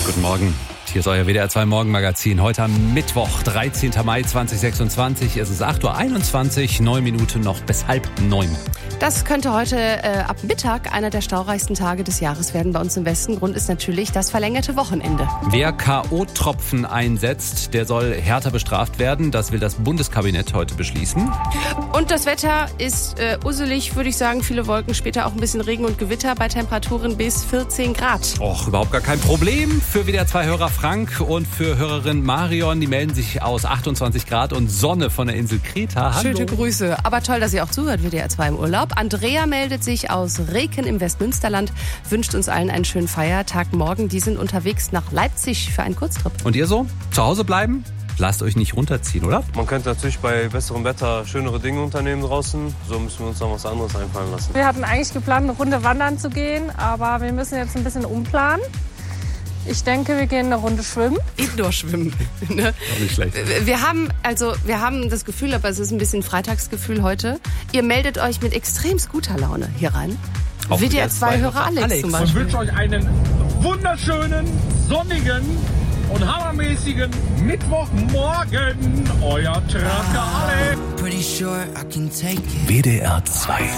Guten Morgen. Hier ist euer WDR 2 Morgenmagazin. Heute am Mittwoch, 13. Mai 2026. Es ist 8.21 Uhr, 9 Minuten noch bis 8:30. Das könnte heute ab Mittag einer der staureichsten Tage des Jahres werden bei uns im Westen. Grund ist natürlich das verlängerte Wochenende. Wer K.O.-Tropfen einsetzt, der soll härter bestraft werden. Das will das Bundeskabinett heute beschließen. Und das Wetter ist usselig, würde ich sagen. Viele Wolken, später auch ein bisschen Regen und Gewitter bei Temperaturen bis 14 Grad. Och, überhaupt gar kein Problem für WDR 2-Hörer Frank und für Hörerin Marion. Die melden sich aus 28 Grad und Sonne von der Insel Kreta. Hallo. Schöne Grüße. Aber toll, dass ihr auch zuhört, WDR 2 im Urlaub. Andrea meldet sich aus Reken im Westmünsterland, wünscht uns allen einen schönen Feiertag morgen. Die sind unterwegs nach Leipzig für einen Kurztrip. Und ihr so? Zu Hause bleiben? Lasst euch nicht runterziehen, oder? Man könnte natürlich bei besserem Wetter schönere Dinge unternehmen draußen. So müssen wir uns noch was anderes einfallen lassen. Wir hatten eigentlich geplant, eine Runde wandern zu gehen, aber wir müssen jetzt ein bisschen umplanen. Ich denke, wir gehen eine Runde schwimmen. Indoor-Schwimmen. Ne? Auch nicht schlecht. Wir haben das Gefühl, aber es ist ein bisschen Freitagsgefühl heute. Ihr meldet euch mit extrem guter Laune hier rein. Auf WDR 2-Hörer Alex zum Beispiel. Ich wünsche euch einen wunderschönen, sonnigen und hammermäßigen Mittwochmorgen. Euer Tracker Alex. WDR 2